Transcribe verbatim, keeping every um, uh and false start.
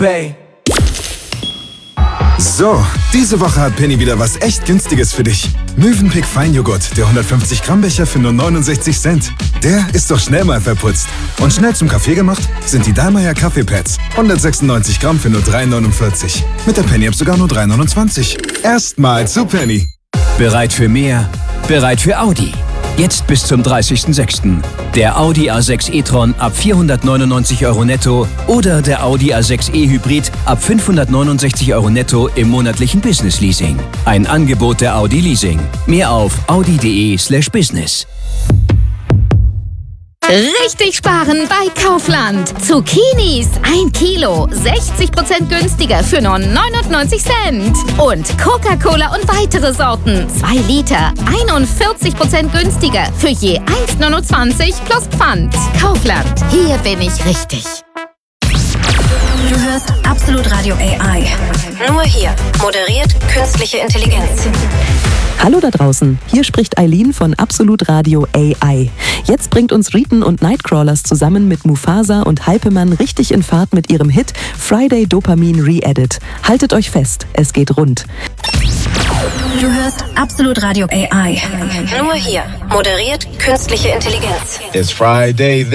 Bay. So, diese Woche hat Penny wieder was echt Günstiges für dich. Mövenpick Feinjoghurt, der hundertfünfzig Gramm Becher für nur neunundsechzig Cent. Der ist doch schnell mal verputzt. Und schnell zum Kaffee gemacht sind die Dallmayr Kaffeepads. hundertsechsundneunzig Gramm für nur drei neunundvierzig. Mit der Penny-App sogar nur drei neunundzwanzig. Erstmal zu Penny. Bereit für mehr? Bereit für Audi. Jetzt bis zum dreißigsten sechsten Der Audi A sechs e-tron ab vierhundertneunundneunzig Euro netto oder der Audi A sechs e Hybrid ab fünfhundertneunundsechzig Euro netto im monatlichen Business Leasing. Ein Angebot der Audi Leasing. Mehr auf audi.de slash business. Richtig sparen bei Kaufland. Zucchinis ein Kilo, sechzig Prozent günstiger für nur neunundneunzig Cent. Und Coca-Cola und weitere Sorten, zwei Liter, einundvierzig Prozent günstiger für je eins neunundzwanzig plus Pfand. Kaufland, hier bin ich richtig. Du hörst Absolut Radio A I. Nur hier. Moderiert künstliche Intelligenz. Hallo da draußen, hier spricht Eileen von Absolut Radio A I. Jetzt bringt uns Reeton und Nightcrawlers zusammen mit Mufasa und Hypeman richtig in Fahrt mit ihrem Hit Friday Dopamin Re-Edit. Haltet euch fest, es geht rund. Du hörst Absolut Radio A I. Nur hier. Moderiert künstliche Intelligenz. It's Friday.